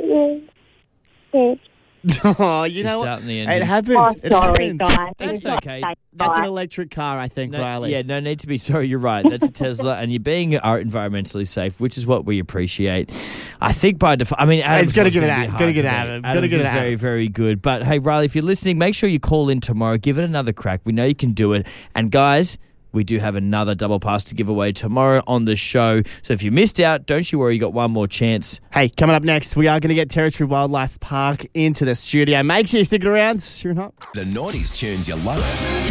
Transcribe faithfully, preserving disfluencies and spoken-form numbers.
Oh, you Just know out what? in the It engine. happens. Oh, It sorry, happens. guys. That's It's not okay. safe, That's an guys. electric car, I think, No, Riley. yeah, no need to be sorry. You're right. That's a Tesla, and you're being uh, environmentally safe, which is what we appreciate. I think by default, I mean, Adam's It's gotta one's give it gonna be Adam. hard Gotta give it today. Adam. Gotta Adam's give it is Adam. very, very good. But hey, Riley, if you're listening, make sure you call in tomorrow. Give it another crack. We know you can do it. And guys, we do have another double pass to give away tomorrow on the show. So if you missed out, don't you worry, you got one more chance. Hey, coming up next, we are going to get Territory Wildlife Park into the studio. Make sure you stick it around. You're not. The nineties tunes you love.